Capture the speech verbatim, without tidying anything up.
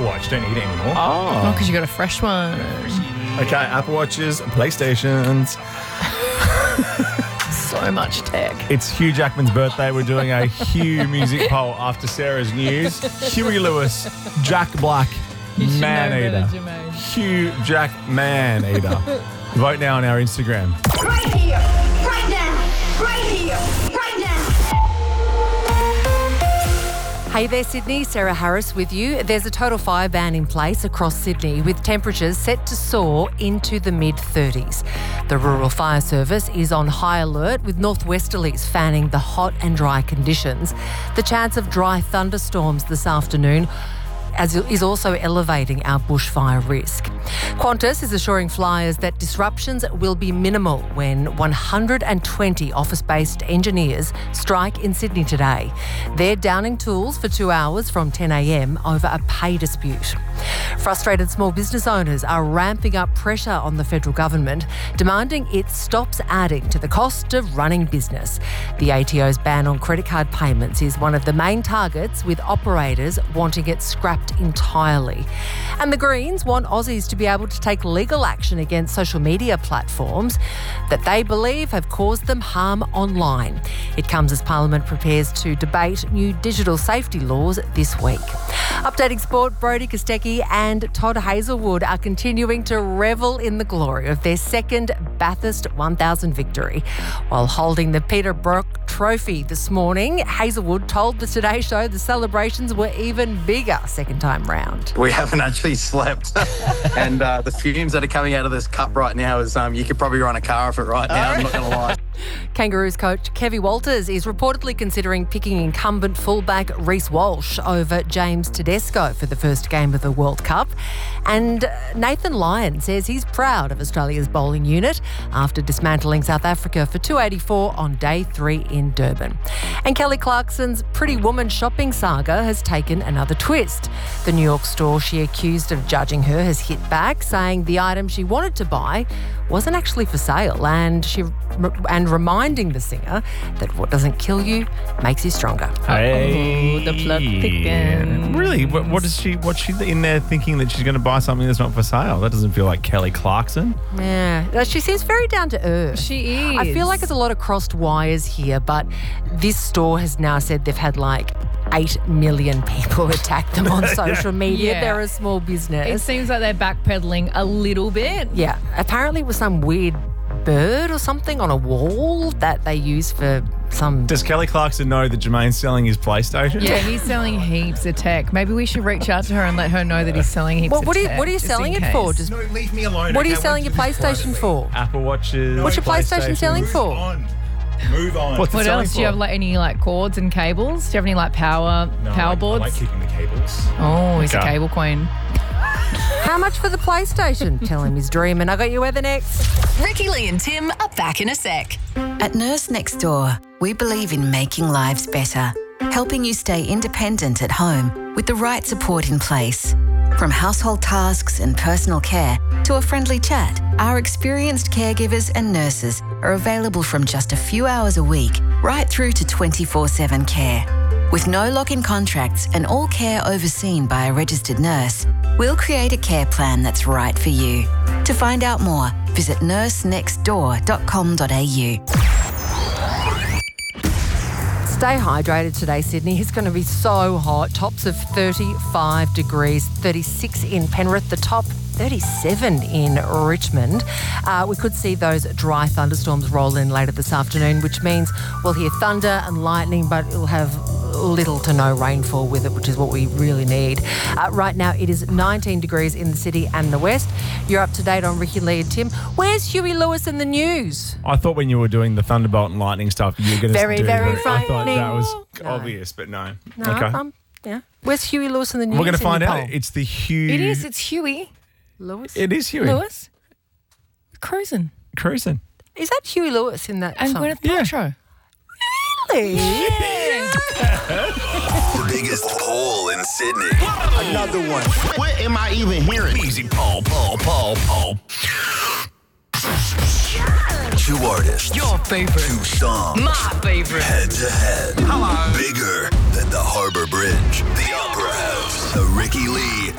Apple Watch. Don't need it anymore. Oh, because you got a fresh one. Okay, Apple Watches, PlayStations. So much tech. It's Hugh Jackman's birthday. We're doing a Hugh music poll after Sarah's news. Huey Lewis, Jack Black, Man Eater. Hugh Jack Man Eater. Vote now on our Instagram. Right here, right now, right here, right now. Hey there, Sydney. Sarah Harris with you. There's a total fire ban in place across Sydney with temperatures set to soar into the mid thirties. The Rural Fire Service is on high alert with northwesterlies fanning the hot and dry conditions. The chance of dry thunderstorms this afternoon as is also elevating our bushfire risk. Qantas is assuring flyers that disruptions will be minimal when one hundred twenty office-based engineers strike in Sydney today. They're downing tools for two hours from ten a m over a pay dispute. Frustrated small business owners are ramping up pressure on the federal government, demanding it stops adding to the cost of running business. The A T O's ban on credit card payments is one of the main targets, with operators wanting it scrapped entirely. And the Greens want Aussies to be able to take legal action against social media platforms that they believe have caused them harm online. It comes as Parliament prepares to debate new digital safety laws this week. Updating sport, Brodie Kostecki and Todd Hazelwood are continuing to revel in the glory of their second Bathurst one thousand victory. While holding the Peter Brook Trophy this morning, Hazelwood told the Today Show the celebrations were even bigger second time round. We haven't actually slept. and uh, the fumes that are coming out of this cup right now is um, you could probably run a car off it right now, I'm not going to lie. Kangaroos coach Kevy Walters is reportedly considering picking incumbent fullback Reece Walsh over James Tedesco for the first game of the World Cup. And Nathan Lyon says he's proud of Australia's bowling unit after dismantling South Africa for two eighty-four on day three in Durban. And Kelly Clarkson's Pretty Woman shopping saga has taken another twist. The New York store she accused of judging her has hit back, saying the item she wanted to buy wasn't actually for sale, and she and reminding the singer that what doesn't kill you makes you stronger. Hey, oh, the plot thickens. Really? What, what is she? What's she in there thinking that she's going to buy something that's not for sale? That doesn't feel like Kelly Clarkson. Yeah, she seems very down to earth. She is. I feel like there's a lot of crossed wires here, but this store has now said they've had like eight million people attack them on social media. Yeah. They're a small business. It seems like they're backpedaling a little bit. Yeah, apparently it was some weird bird or something on a wall that they use for some... Does Kelly Clarkson know that Jermaine's selling his PlayStation? Yeah, he's selling heaps of tech. Maybe we should reach out to her and let her know that he's selling heaps Well, of what are you, tech. what are you just selling in it for? case. Just, No, leave me alone. what are you okay? selling I your want to do this PlayStation privately. for? Apple Watches. What's your PlayStation selling Move for? on. Move on. What's it What selling else? Do you for? have like any like cords and cables? Do you have any like power No, power I like, boards? I like keeping the cables. Oh, he's Okay. a cable queen. How much for the PlayStation? Tell him he's dreaming. I got you weather next. Ricky Lee and Tim are back in a sec. At Nurse Next Door, we believe in making lives better, helping you stay independent at home with the right support in place. From household tasks and personal care to a friendly chat, our experienced caregivers and nurses are available from just a few hours a week right through to twenty-four seven care. With no lock-in contracts and all care overseen by a registered nurse, we'll create a care plan that's right for you. To find out more, visit nurse next door dot com dot a u. Stay hydrated today, Sydney. It's going to be so hot. Tops of thirty-five degrees, thirty-six in Penrith, the top thirty-seven in Richmond. Uh, we could see those dry thunderstorms roll in later this afternoon, which means we'll hear thunder and lightning, but it'll have little to no rainfall with it, which is what we really need. Uh, right now, it is nineteen degrees in the city and the west. You're up to date on Ricky Lee and Tim. Where's Huey Lewis in the news? I thought when you were doing the Thunderbolt and Lightning stuff, you were going to Very, do very that. I thought frightening. that was No. obvious, but no. No, okay. um, yeah. Where's Huey Lewis in the news? We're going to in find your out. poll? It's the Hugh. It is. It's Huey Lewis. It is Huey. Lewis cruising Cruising. Is that Huey Lewis in that and song? Gwyneth Yeah. Paltrow. Really? The biggest poll in Sydney. Another one. What am I even hearing? Easy poll, poll, poll, poll. Two artists. Your favorite. Two songs. My favorite. Head to head. Hello. Bigger than the Harbour Bridge. The Opera House. The Ricky Lee